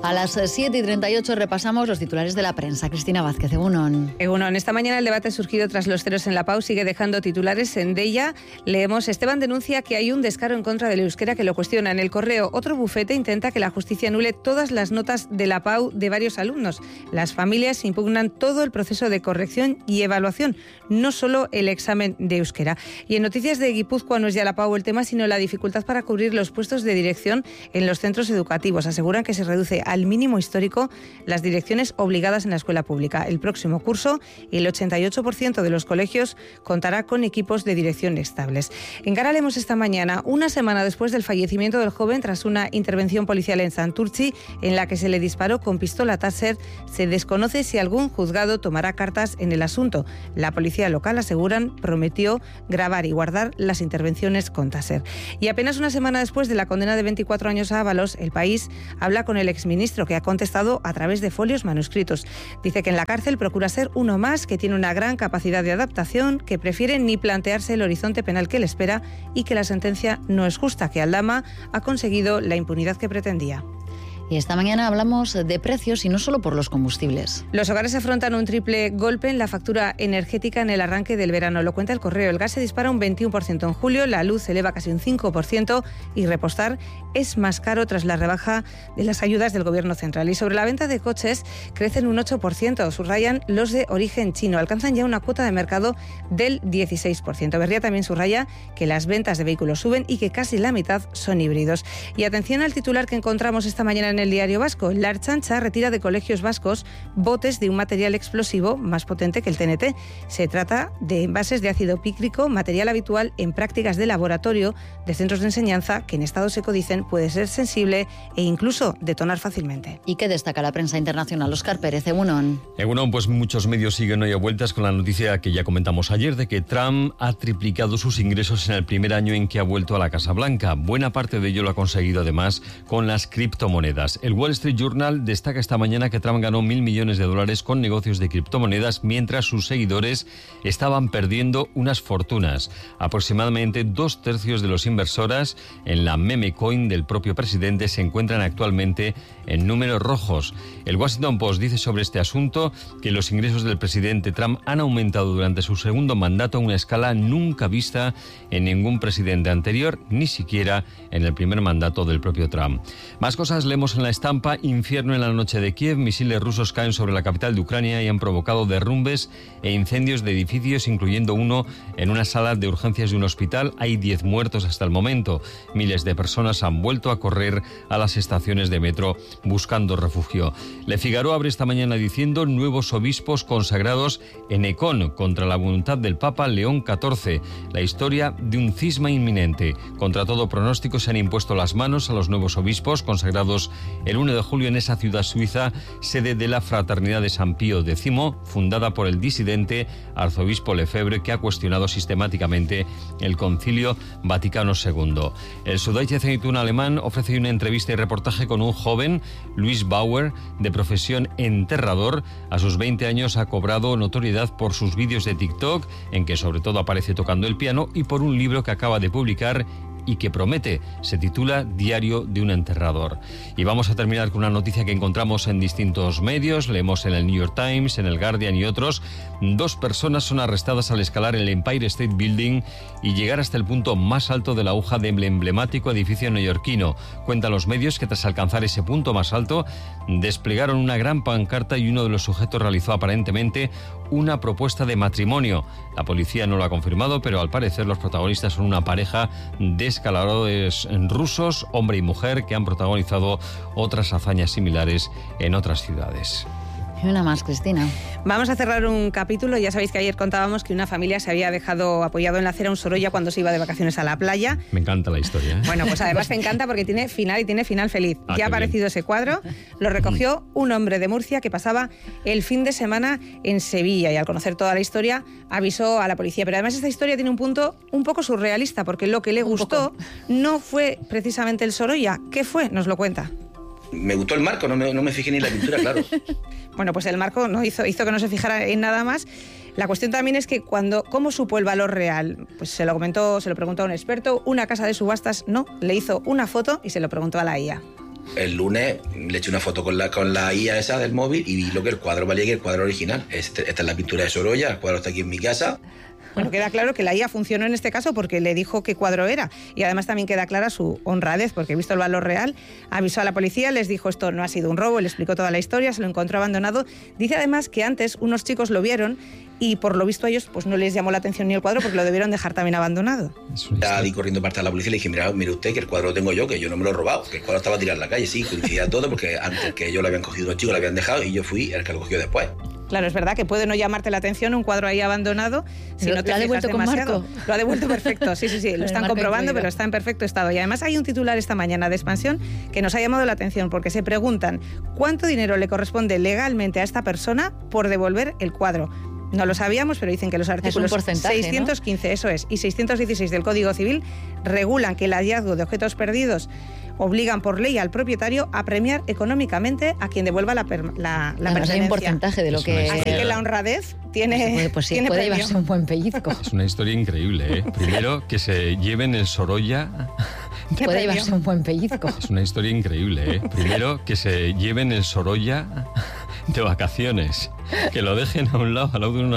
A las 7:38 repasamos los titulares de la prensa. Cristina Vázquez, Egunon. Egunon, esta mañana el debate surgido tras los ceros en la PAU sigue dejando titulares. En Deia leemos: Esteban denuncia que hay un descaro en contra del euskera que lo cuestiona. En El Correo, otro bufete intenta que la justicia anule todas las notas de la PAU de varios alumnos. Las familias impugnan todo el proceso de corrección y evaluación, no solo el examen de euskera. Y en Noticias de Guipúzcoa no es ya la PAU el tema, sino la dificultad para cubrir los puestos de dirección en los centros educativos. Aseguran que se reduce al mínimo histórico las direcciones obligadas en la escuela pública. El próximo curso, el 88% de los colegios contará con equipos de dirección estables. En Gara leemos esta mañana: una semana después del fallecimiento del joven tras una intervención policial en Santurtzi en la que se le disparó con pistola Taser, se desconoce si algún juzgado tomará cartas en el asunto. La policía local, aseguran, prometió grabar y guardar las intervenciones con Taser. Y apenas una semana después de la condena de 24 años a Ábalos, El País habla con el exministro, que ha contestado a través de folios manuscritos. Dice que en la cárcel procura ser uno más, que tiene una gran capacidad de adaptación, que prefiere ni plantearse el horizonte penal que le espera y que la sentencia no es justa, que Aldama ha conseguido la impunidad que pretendía. Y esta mañana hablamos de precios y no solo por los combustibles. Los hogares afrontan un triple golpe en la factura energética en el arranque del verano. Lo cuenta El Correo. El gas se dispara un 21% en julio, la luz se eleva casi un 5% y repostar es más caro tras la rebaja de las ayudas del Gobierno central. Y sobre la venta de coches, crecen un 8%. Subrayan los de origen chino. Alcanzan ya una cuota de mercado del 16%. Berria también subraya que las ventas de vehículos suben y que casi la mitad son híbridos. Y atención al titular que encontramos esta mañana en El Diario Vasco. La Ertzaintza retira de colegios vascos botes de un material explosivo más potente que el TNT. Se trata de envases de ácido pícrico, material habitual en prácticas de laboratorio de centros de enseñanza que en estado seco, dicen, puede ser sensible e incluso detonar fácilmente. ¿Y qué destaca la prensa internacional? Óscar Pérez, Egunon. Egunon, pues muchos medios siguen hoy a vueltas con la noticia que ya comentamos ayer de que Trump ha triplicado sus ingresos en el primer año en que ha vuelto a la Casa Blanca. Buena parte de ello lo ha conseguido además con las criptomonedas. El Wall Street Journal destaca esta mañana que Trump ganó $1.000 millones con negocios de criptomonedas, mientras sus seguidores estaban perdiendo unas fortunas. Aproximadamente 2/3 de los inversores en la meme coin del propio presidente se encuentran actualmente en números rojos. El Washington Post dice sobre este asunto que los ingresos del presidente Trump han aumentado durante su segundo mandato a una escala nunca vista en ningún presidente anterior, ni siquiera en el primer mandato del propio Trump. Más cosas leemos en la estampa: infierno en la noche de Kiev, misiles rusos caen sobre la capital de Ucrania y han provocado derrumbes e incendios de edificios, incluyendo uno en una sala de urgencias de un hospital. Hay 10 muertos hasta el momento. Miles de personas han vuelto a correr a las estaciones de metro buscando refugio. Le Figaro abre esta mañana diciendo: nuevos obispos consagrados en Ecón contra la voluntad del Papa León XIV. La historia de un cisma inminente. Contra todo pronóstico se han impuesto las manos a los nuevos obispos consagrados el 1 de julio en esa ciudad suiza, sede de la Fraternidad de San Pío X, fundada por el disidente arzobispo Lefebvre, que ha cuestionado sistemáticamente el Concilio Vaticano II. El Süddeutsche Zeitung alemán ofrece una entrevista y reportaje con un joven, Luis Bauer, de profesión enterrador. A sus 20 años ha cobrado notoriedad por sus vídeos de TikTok, en que sobre todo aparece tocando el piano, y por un libro que acaba de publicar y que promete. Se titula Diario de un enterrador. Y vamos a terminar con una noticia que encontramos en distintos medios. Leemos en el New York Times, en el Guardian y otros. 2 personas son arrestadas al escalar el Empire State Building y llegar hasta el punto más alto de la aguja del emblemático edificio neoyorquino. Cuentan los medios que tras alcanzar ese punto más alto desplegaron una gran pancarta y uno de los sujetos realizó aparentemente una propuesta de matrimonio. La policía no lo ha confirmado, pero al parecer los protagonistas son una pareja de escaladores rusos, hombre y mujer, que han protagonizado otras hazañas similares en otras ciudades. Y una más, Cristina. Vamos a cerrar un capítulo. Ya sabéis que ayer contábamos que una familia se había dejado apoyado en la acera un Sorolla cuando se iba de vacaciones a la playa. Me encanta la historia, ¿eh? Bueno, pues además te encanta porque tiene final y tiene final feliz. Ya ha aparecido ese cuadro. Lo recogió un hombre de Murcia que pasaba el fin de semana en Sevilla y al conocer toda la historia avisó a la policía. Pero además esta historia tiene un punto un poco surrealista porque lo que le gustó no fue precisamente el Sorolla. ¿Qué fue? Nos lo cuenta. Me gustó el marco, no me fijé ni en la pintura, claro. Bueno, pues el marco no hizo que no se fijara en nada más. La cuestión también es que ¿cómo supo el valor real? Pues se lo preguntó a un experto. Una casa de subastas no, le hizo una foto y se lo preguntó a la IA. El lunes le eché una foto con la IA esa del móvil y vi lo que el cuadro valía, que el cuadro original. Esta es la pintura de Sorolla, el cuadro está aquí en mi casa. Bueno, queda claro que la IA funcionó en este caso porque le dijo qué cuadro era. Y además también queda clara su honradez, porque visto el valor real, avisó a la policía, les dijo esto no ha sido un robo, le explicó toda la historia, se lo encontró abandonado. Dice además que antes unos chicos lo vieron y por lo visto a ellos pues no les llamó la atención ni el cuadro porque lo debieron dejar también abandonado. Ya di corriendo parte a la policía y le dije, mire usted que el cuadro lo tengo yo, que yo no me lo he robado, que el cuadro estaba tirado en la calle. Sí, coincidía todo porque antes que ellos lo habían cogido los chicos, lo habían dejado y yo fui el que lo cogió después. Claro, es verdad que puede no llamarte la atención un cuadro ahí abandonado si no te fijas demasiado. Lo ha devuelto perfecto, sí, lo están comprobando, pero está en perfecto estado. Y además hay un titular esta mañana de Expansión que nos ha llamado la atención porque se preguntan cuánto dinero le corresponde legalmente a esta persona por devolver el cuadro. No lo sabíamos, pero dicen que los artículos 615, ¿no? Eso es, y 616 del Código Civil regulan que el hallazgo de objetos perdidos obligan por ley al propietario a premiar económicamente a quien devuelva la pertenencia. Hay un porcentaje de lo que... Así que la honradez tiene... Pues sí, puede llevarse un buen pellizco. Es una historia increíble, ¿eh? Primero, que se lleven el Sorolla... Puede llevarse un buen pellizco. Es una historia increíble, ¿eh? Primero, que se lleven el Sorolla de vacaciones. Que lo dejen a un lado, al lado de una